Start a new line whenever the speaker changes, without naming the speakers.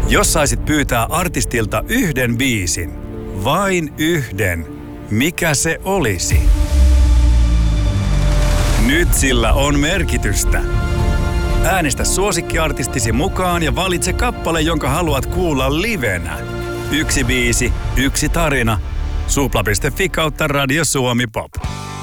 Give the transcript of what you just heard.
Jos saisit pyytää artistilta yhden biisin, vain yhden, mikä se olisi? Nyt sillä on merkitystä. Äänestä suosikkiartistisi mukaan ja valitse kappale, jonka haluat kuulla livenä. Yksi biisi, yksi tarina. Supla.fi/Radio Suomi Pop.